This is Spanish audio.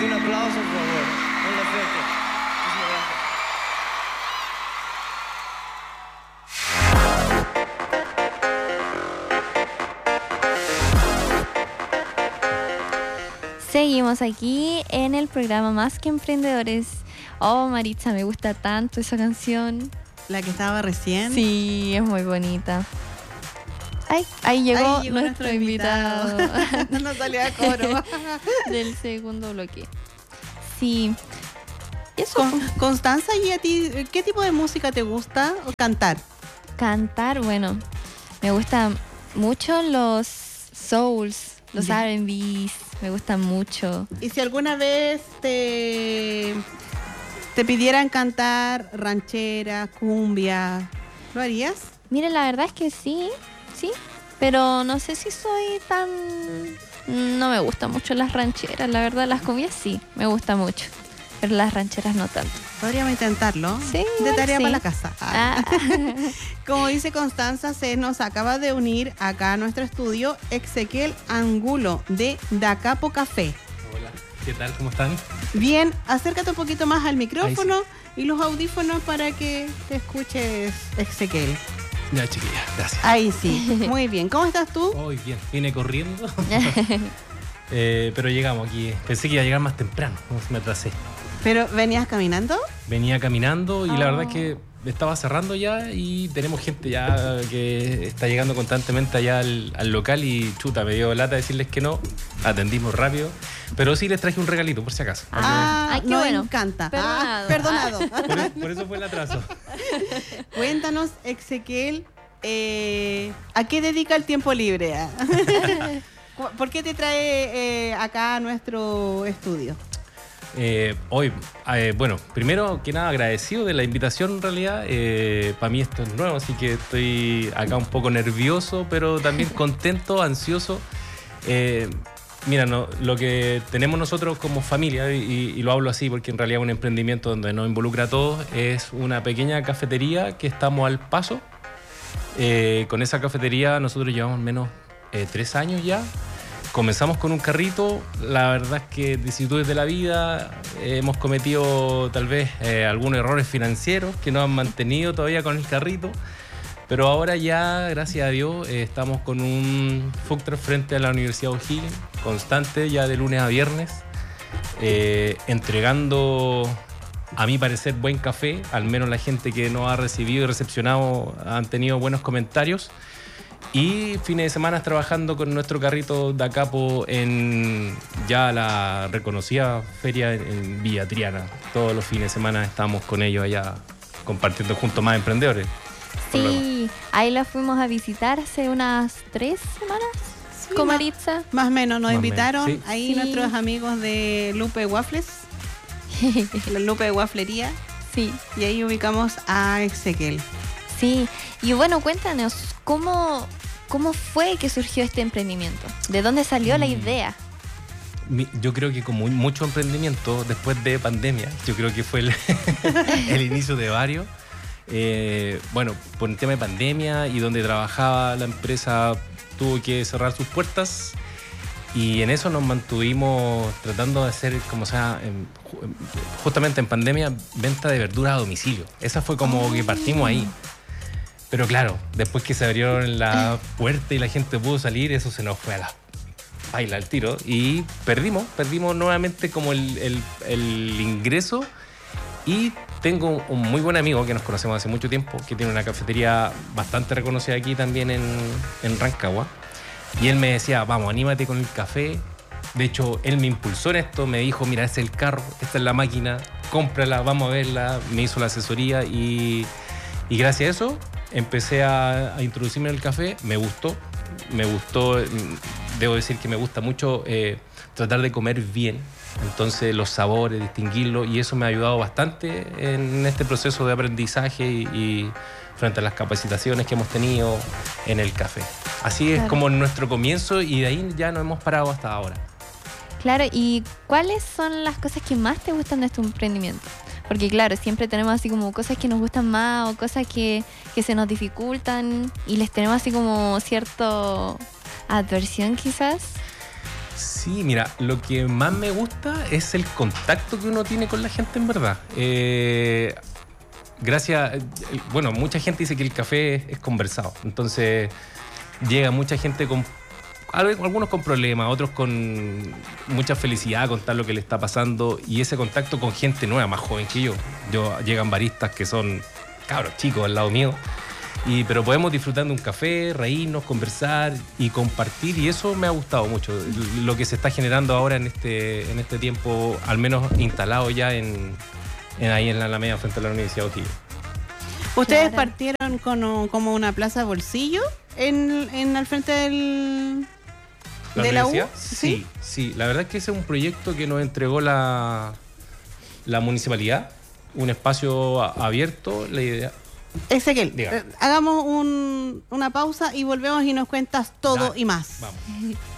Un aplauso, por favor. Un efecto. Seguimos aquí en el programa Más que Emprendedores. Oh, Maritza, me gusta tanto esa canción. La que estaba recién. Sí, es muy bonita. Ay, ahí llegó nuestro invitado. No salió a coro. Del segundo bloque. Sí. Eso. Constanza, ¿y a ti qué tipo de música te gusta cantar? Cantar, bueno, me gustan mucho los souls, los R&Bs, me gustan mucho. ¿Y si alguna vez te pidieran cantar ranchera, cumbia, lo harías? Mire, la verdad es que sí, pero no sé si soy tan... No me gustan mucho las rancheras, la verdad, las cumbias sí, me gusta mucho, pero las rancheras no tanto. Podríamos intentarlo. Sí, de tarea sí. para la casa. Como dice Constanza, se nos acaba de unir acá a nuestro estudio Exequiel Angulo de Dacapo Café. Hola, ¿qué tal? ¿Cómo están? Bien, acércate un poquito más al micrófono y los audífonos para que te escuches, Exequiel. Ya, chiquilla, gracias. Ahí sí, muy bien. ¿Cómo estás tú? Hoy bien, vine corriendo, pero llegamos aquí. Pensé que iba a llegar más temprano, me atrasé. ¿Pero venías caminando? Venía caminando y la verdad es que estaba cerrando ya y tenemos gente ya que está llegando constantemente allá al local y chuta, me dio lata decirles que no, atendimos rápido, pero sí les traje un regalito por si acaso. Ay, qué nos bueno. encanta. Perdonado. Perdonado. Por eso fue el atraso. Cuéntanos, Exequiel, ¿a qué dedica el tiempo libre? ¿Por qué te trae acá a nuestro estudio? Hoy, bueno, primero que nada agradecido de la invitación en realidad. Para mí esto es nuevo, así que estoy acá un poco nervioso, pero también contento, ansioso. Mira, lo que tenemos nosotros como familia, y lo hablo así porque en realidad es un emprendimiento donde nos involucra a todos, es una pequeña cafetería que estamos al paso. Con esa cafetería nosotros llevamos menos 3 años ya. Comenzamos con un carrito, la verdad es que vicisitudes de la vida, hemos cometido tal vez algunos errores financieros que nos han mantenido todavía con el carrito, pero ahora ya, gracias a Dios, estamos con un food truck frente a la Universidad de O'Higgins, constante ya de lunes a viernes, entregando, a mi parecer, buen café, al menos la gente que nos ha recibido y recepcionado han tenido buenos comentarios. Y fines de semana trabajando con nuestro carrito Dacapo en ya la reconocida feria en Villa Triana. Todos los fines de semana estamos con ellos allá compartiendo junto más emprendedores. Sí, ahí la fuimos a visitar hace unas 3 semanas con Maritza. Más o menos nos invitaron sí. ahí nuestros amigos de Lupe Waffles, la Lupe Waflería, Sí. y ahí ubicamos a Exequiel. Sí, y bueno, cuéntanos, ¿cómo fue que surgió este emprendimiento? ¿De dónde salió la idea? Yo creo que como mucho emprendimiento después de pandemia, yo creo que fue el inicio de varios. Bueno, por el tema de pandemia y donde trabajaba la empresa tuvo que cerrar sus puertas y en eso nos mantuvimos tratando de hacer, como sea, justamente en pandemia, venta de verduras a domicilio. Esa fue como que partimos ahí. Pero claro, después que se abrieron la puerta y la gente pudo salir, eso se nos fue a la baila al tiro y perdimos nuevamente como el ingreso. Y tengo un muy buen amigo que nos conocemos hace mucho tiempo, que tiene una cafetería bastante reconocida aquí también en Rancagua. Y él me decía, vamos, anímate con el café. De hecho, él me impulsó en esto, me dijo, mira, este es el carro, esta es la máquina, cómprala, vamos a verla. Me hizo la asesoría y gracias a eso empecé a introducirme en el café. Me gustó, debo decir que me gusta mucho tratar de comer bien. Entonces los sabores, distinguirlos, y eso me ha ayudado bastante en este proceso de aprendizaje y frente a las capacitaciones que hemos tenido en el café. Así es como nuestro comienzo y de ahí ya no hemos parado hasta ahora. Claro, ¿y cuáles son las cosas que más te gustan de este emprendimiento? Porque claro, siempre tenemos así como cosas que nos gustan más o cosas que se nos dificultan y les tenemos así como cierta adversión quizás. Sí, mira, lo que más me gusta es el contacto que uno tiene con la gente en verdad. Bueno, mucha gente dice que el café es conversado, entonces llega mucha gente con algunos con problemas, otros con mucha felicidad a contar lo que le está pasando, y ese contacto con gente nueva, más joven que yo. Llegan baristas que son cabros chicos al lado mío, pero podemos disfrutar de un café, reírnos, conversar y compartir, y eso me ha gustado mucho, lo que se está generando ahora en este tiempo, al menos instalado ya ahí en la Alameda frente a la Universidad de O'Higgins. ¿Ustedes Claro. partieron como una plaza de bolsillo al frente de la U? universidad? Sí. La verdad es que ese es un proyecto que nos entregó la municipalidad, un espacio abierto. La idea. Ezequiel, Diga. hagamos una pausa y volvemos y nos cuentas todo Dale, y más. Vamos.